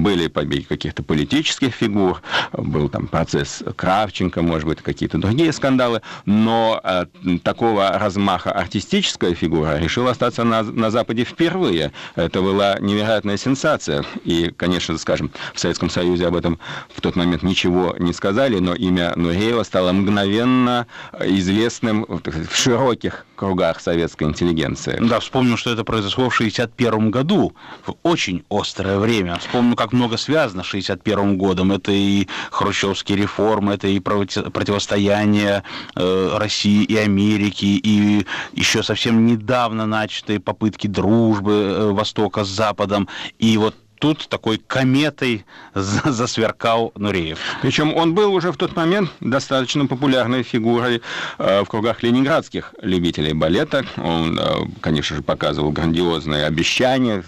были побеги каких-то политических фигур, был там процесс Кравченко, может быть, какие-то другие скандалы, но такого размаха артистическая фигура решила остаться на Западе впервые. Это была невероятная сенсация. И, конечно, скажем, в Советском Союзе об этом в тот момент ничего не сказали, но имя Нуреева стало мгновенно известным в широких кругах советской интеллигенции. Да, вспомню, что это произошло в 1961 году, в очень острое время. Вспомню, как много связано с 1961 годом. Это и хрущевские реформы, это и противостояние России и Америки, и еще совсем недавно начатые попытки дружбы Востока с Западом. И вот тут такой кометой засверкал Нуреев. Причем он был уже в тот момент достаточно популярной фигурой в кругах ленинградских любителей балета. Он, конечно же, показывал грандиозные обещания,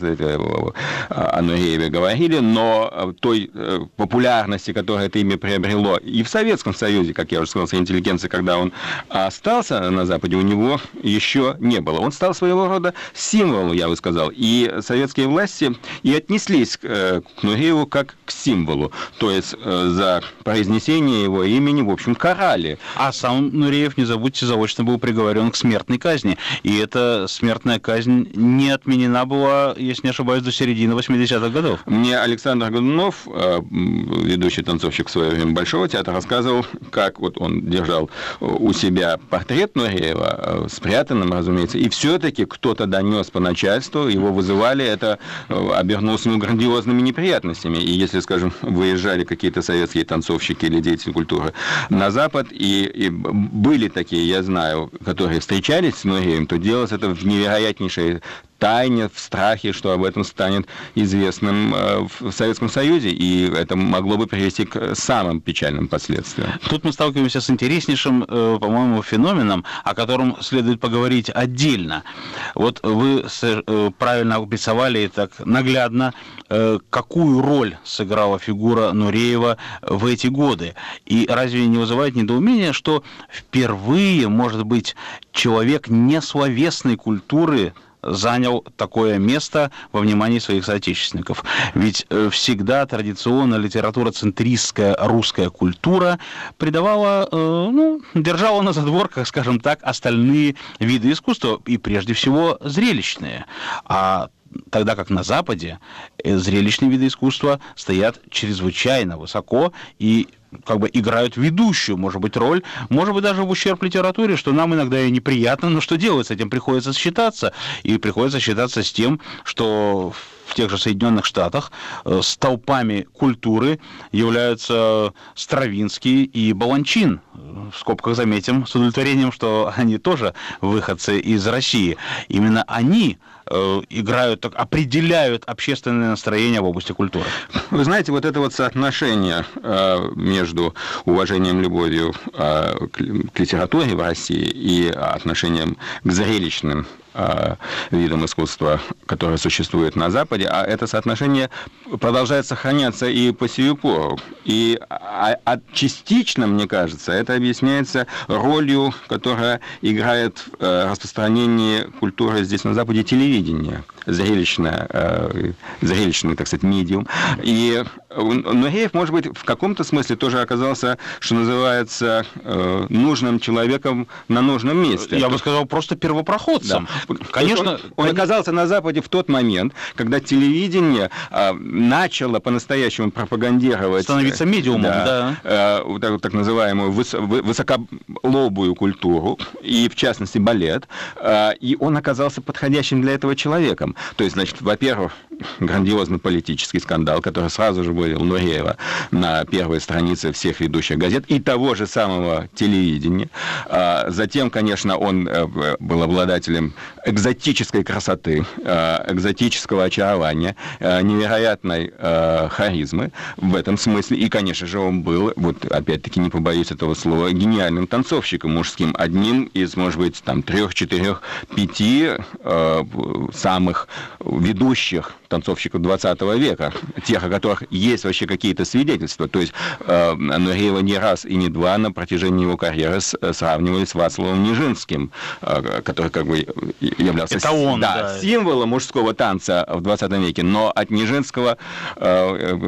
о Нурееве говорили, но той популярности, которую это имя приобрело и в Советском Союзе, как я уже сказал, интеллигенции, когда он остался на Западе, у него еще не было. Он стал своего рода символом, я бы сказал, и советские власти и отнеслись к Нурееву как к символу. То есть за произнесение его имени, в общем, карали. А сам Нуреев, не забудьте, заочно был приговорен к смертной казни. И эта смертная казнь не отменена была, если не ошибаюсь, до середины 80-х годов. Мне Александр Годунов, ведущий танцовщик в свое время Большого театра, рассказывал, как вот он держал у себя портрет Нуреева, спрятанным, разумеется, и все-таки кто-то донес по начальству, его вызывали, это обернулось грандиозными неприятностями. И если, скажем, выезжали какие-то советские танцовщики или деятели культуры на Запад, и были такие, я знаю, которые встречались с Нуреевым, то делалось это в невероятнейшей тайне, в страхе, что об этом станет известным в Советском Союзе, и это могло бы привести к самым печальным последствиям. Тут мы сталкиваемся с интереснейшим, по-моему, феноменом, о котором следует поговорить отдельно. Вот вы правильно обрисовали так наглядно, какую роль сыграла фигура Нуреева в эти годы. И разве не вызывает недоумения, что впервые, может быть, человек несловесной культуры занял такое место во внимании своих соотечественников. Ведь всегда традиционно литературоцентристская русская культура придавала, держала на задворках, скажем так, остальные виды искусства, и прежде всего зрелищные. А тогда как на Западе зрелищные виды искусства стоят чрезвычайно высоко и как бы играют ведущую, может быть, роль, может быть, даже в ущерб литературе, что нам иногда и неприятно, но что делать, с этим приходится считаться. И приходится считаться с тем, что в тех же Соединенных Штатах столпами культуры являются Стравинский и Баланчин. В скобках заметим с удовлетворением, что они тоже выходцы из России. Именно они играют, определяют общественное настроение в области культуры. Вы знаете, вот это вот соотношение между уважением, любовью к литературе в России и отношением к зрелищным видам искусства, которые существуют на Западе, а это соотношение продолжает сохраняться и по сию пору. И частично, мне кажется, это объясняется ролью, которая играет в распространении культуры здесь на Западе телевидение, зрелищный, так сказать, медиум. И Нуреев, может быть, в каком-то смысле тоже оказался, что называется, нужным человеком на нужном месте. Я бы сказал, просто первопроходцем. Да. Конечно, он оказался на Западе в тот момент, когда телевидение начало по-настоящему пропагандировать... Становиться медиумом, так называемую высоколобую культуру, и, в частности, балет. И он оказался подходящим для этого человеком. То есть, значит, во-первых, грандиозный политический скандал, который сразу же вывел Нуреева на первые страницы всех ведущих газет и того же самого телевидения. Затем, конечно, он был обладателем экзотической красоты, экзотического очарования, невероятной харизмы в этом смысле. И, конечно же, он был, вот опять-таки не побоюсь этого слова, гениальным танцовщиком мужским. Одним из, может быть, там 3, 4, 5 самых ведущих танцовщиков 20 века, тех, о которых есть вообще какие-то свидетельства. То есть Нуреева не раз и не два на протяжении его карьеры сравнивали с Вацлавом Нижинским, который как бы являлся символом мужского танца в 20 веке, но от Нижинского